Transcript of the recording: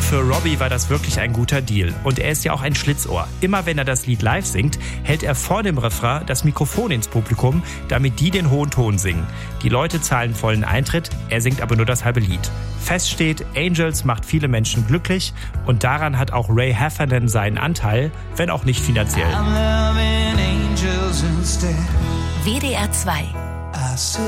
für Robbie war das wirklich ein guter Deal. Und er ist ja auch ein Schlitzohr. Immer wenn er das Lied live singt, hält er vor dem Refrain das Mikrofon ins Publikum, damit die den hohen Ton singen. Die Leute zahlen vollen Eintritt, er singt aber nur das halbe Lied. Fest steht, Angels macht viele Menschen glücklich und daran hat auch Ray Heffernan seinen Anteil, wenn auch nicht finanziell. WDR 2